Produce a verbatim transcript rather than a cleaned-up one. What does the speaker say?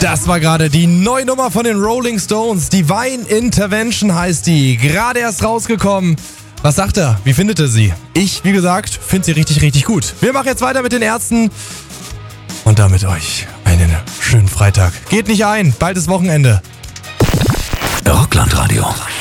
Das war gerade die neue Nummer von den Rolling Stones. Divine Intervention heißt die. Gerade erst rausgekommen. Was sagt er? Wie findet er sie? Ich, wie gesagt, finde sie richtig, richtig gut. Wir machen jetzt weiter mit den Ärzten. Und damit euch einen schönen Freitag. Geht nicht ein, bald ist Wochenende. Rockland Radio.